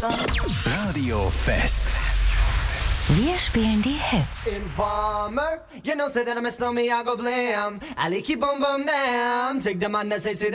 Radio Fest. Wir spielen die Hits. Informer, you know, say that I miss no me, I go blam. I like keep boom boom damn. Take the man that say